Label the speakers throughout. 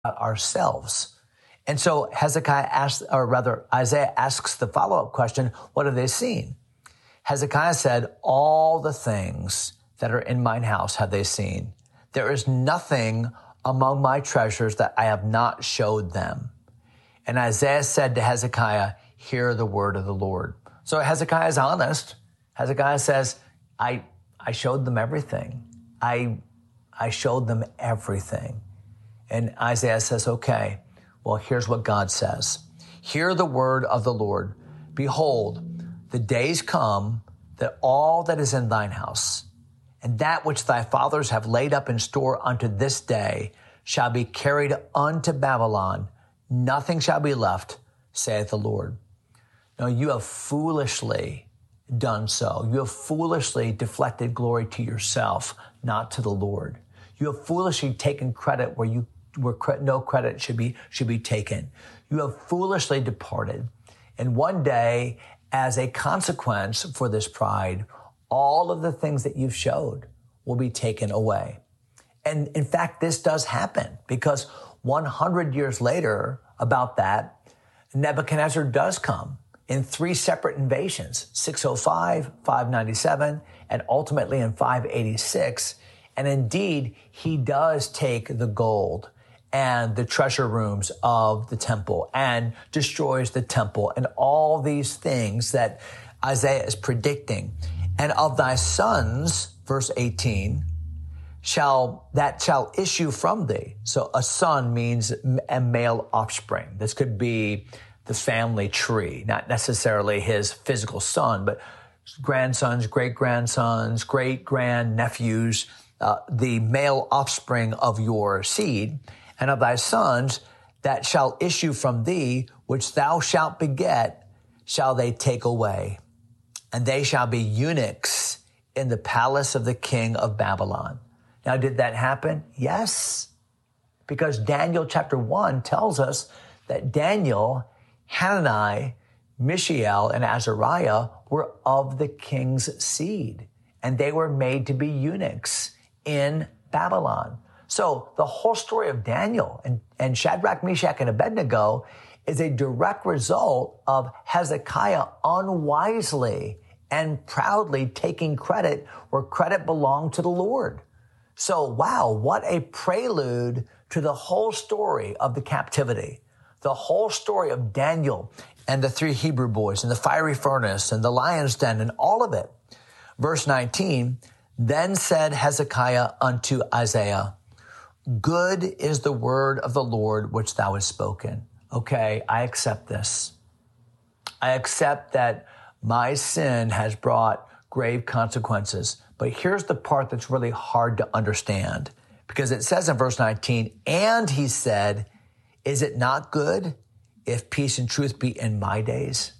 Speaker 1: ourselves. And so Hezekiah asks, or rather Isaiah asks the follow-up question, what have they seen? Hezekiah said, all the things that are in mine house have they seen. There is nothing among my treasures that I have not showed them. And Isaiah said to Hezekiah, hear the word of the Lord. So Hezekiah is honest. Hezekiah says, I showed them everything. I showed them everything. And Isaiah says, okay, well, here's what God says. Hear the word of the Lord. Behold, the days come that all that is in thine house and that which thy fathers have laid up in store unto this day shall be carried unto Babylon. Nothing shall be left, saith the Lord. Now you have foolishly done so. You have foolishly deflected glory to yourself, not to the Lord. You have foolishly taken credit where no credit should be taken. You have foolishly departed. And one day, as a consequence for this pride, all of the things that you've showed will be taken away. And in fact, this does happen because 100 years later, about that, Nebuchadnezzar does come in 3 separate invasions, 605, 597, and ultimately in 586. And indeed, he does take the gold and the treasure rooms of the temple and destroys the temple and all these things that Isaiah is predicting. And of thy sons, verse 18, shall issue from thee. So a son means a male offspring. This could be the family tree, not necessarily his physical son, but grandsons, great-grandsons, great-grand-nephews, the male offspring of your seed, and of thy sons that shall issue from thee, which thou shalt beget, shall they take away. And they shall be eunuchs in the palace of the king of Babylon. Now, did that happen? Yes. Because Daniel chapter 1 tells us that Daniel, Hanani, Mishael, and Azariah were of the king's seed, and they were made to be eunuchs in Babylon. So the whole story of Daniel and Shadrach, Meshach, and Abednego is a direct result of Hezekiah unwisely and proudly taking credit where credit belonged to the Lord. So, wow, what a prelude to the whole story of the captivity, the whole story of Daniel and the 3 Hebrew boys and the fiery furnace and the lion's den and all of it. Verse 19, then said Hezekiah unto Isaiah, good is the word of the Lord which thou hast spoken. Okay, I accept this. I accept that my sin has brought grave consequences. But here's the part that's really hard to understand, because it says in verse 19, and he said, is it not good if peace and truth be in my days?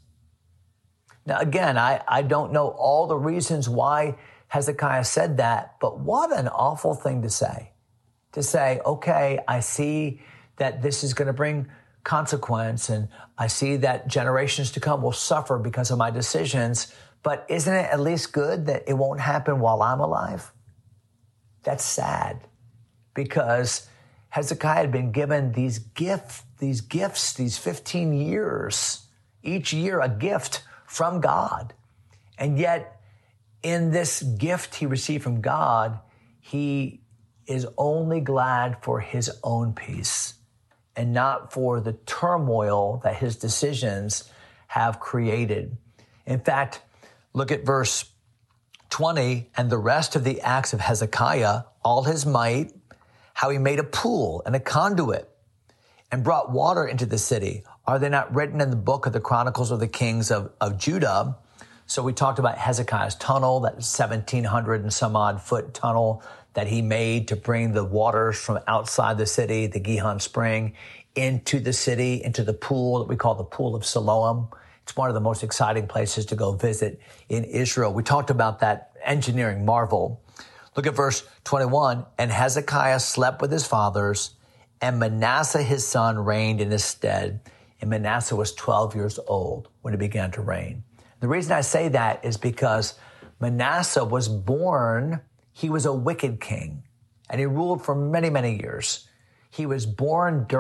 Speaker 1: Now, again, I don't know all the reasons why Hezekiah said that, but what an awful thing to say. To say, okay, I see that this is going to bring consequence, and I see that generations to come will suffer because of my decisions, but isn't it at least good that it won't happen while I'm alive? That's sad, because Hezekiah had been given these gifts, these 15 years, each year a gift from God. And yet in this gift he received from God, he is only glad for his own peace and not for the turmoil that his decisions have created. In fact, look at verse 20, and the rest of the acts of Hezekiah, all his might, how he made a pool and a conduit and brought water into the city. Are they not written in the book of the Chronicles of the Kings of Judah? So we talked about Hezekiah's tunnel, that 1,700 and some odd foot tunnel that he made to bring the waters from outside the city, the Gihon Spring, into the city, into the pool that we call the Pool of Siloam. It's one of the most exciting places to go visit in Israel. We talked about that engineering marvel. Look at verse 21. And Hezekiah slept with his fathers, and Manasseh his son reigned in his stead. And Manasseh was 12 years old when he began to reign. The reason I say that is because Manasseh was born, he was a wicked king, and he ruled for many, many years. He was born during